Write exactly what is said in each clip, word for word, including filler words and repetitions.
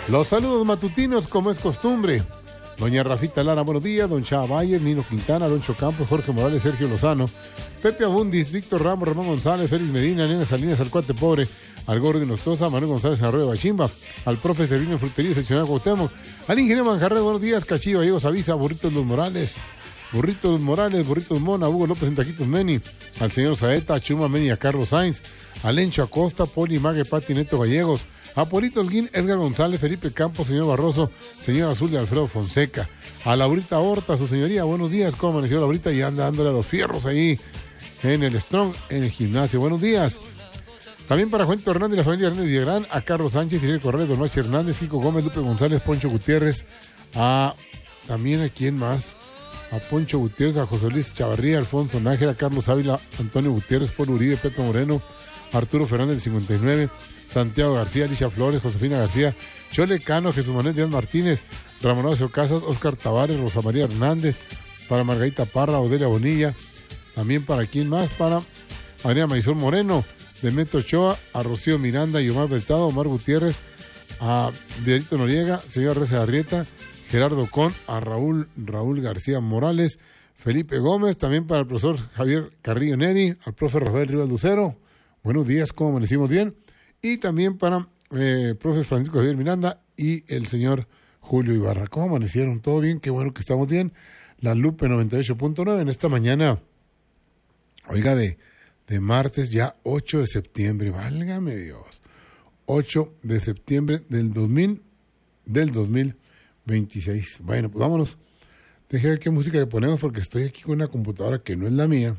Los saludos matutinos, como es costumbre. Doña Rafita Lara, buenos días. Don Chava Valle, Nino Quintana, Alonso Campos, Jorge Morales, Sergio Lozano, Pepe Abundis, Víctor Ramos, Ramón González, Félix Medina, Nena Salinas, al Cuate Pobre, al Gordo Nostosa, Manuel González Arroyo de Bachimba, al profe Servino Frutería, seccional Cuauhtémoc, al ingeniero Manjarre, buenos días. Cachillo, Gallegos Avisa, Burritos Los Morales, Burritos Morales, Burritos Mona, Hugo López en Taquitos Meni, al señor Saeta, a Chuma Meni, a Carlos Sainz, a Lencho Acosta, Poli Mague, Pati Neto Gallegos, a Polito Holguín, Edgar González, Felipe Campos, señor Barroso, señor Azul y Alfredo Fonseca, a Laurita Horta, su señoría, buenos días. ¿Cómo amaneció Laurita? Y anda dándole a los fierros ahí en el Strong, en el gimnasio. Buenos días. También para Juanito Hernández y la familia Hernández Villagrán, a Carlos Sánchez, Irene Correa, Don Machi Hernández, Kiko Gómez, Lupe González, Poncho Gutiérrez, a también a quién más, a Poncho Gutiérrez, a José Luis Chavarría, Alfonso Nájera, Carlos Ávila, Antonio Gutiérrez, Paul Uribe, Pepe Moreno, Arturo Fernández del cincuenta y nueve, Santiago García, Alicia Flores, Josefina García, Chole Cano, Jesús Manuel Díaz Martínez, Ramón Horacio Casas, Oscar Tavares, Rosa María Hernández, para Margarita Parra, Odelia Bonilla, también para quién más, para Adriana Maizón Moreno, Demetrio Ochoa, a Rocío Miranda y Omar Beltado, Omar Gutiérrez, a Violito Noriega, señor Reza Arrieta, Gerardo Con, a Raúl, Raúl García Morales, Felipe Gómez, también para el profesor Javier Carrillo Neri, al profe Rafael Rivas Lucero, buenos días, ¿cómo amanecimos? Bien. Y también para eh, el profe Francisco Javier Miranda y el señor Julio Ibarra. ¿Cómo amanecieron? ¿Todo bien? Qué bueno que estamos bien. La Lupe noventa y ocho punto nueve en esta mañana, oiga, de, de martes ya ocho de septiembre, válgame Dios, ocho de septiembre del dos mil, del dos mil veintiséis. Bueno, pues vámonos. Deje ver qué música le ponemos porque estoy aquí con una computadora que no es la mía.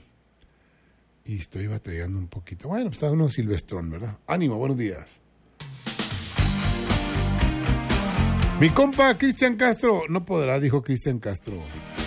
Y estoy batallando un poquito. Bueno, pues está uno silvestrón, ¿verdad? Ánimo, buenos días. Mi compa Cristian Castro. No podrá, dijo Cristian Castro.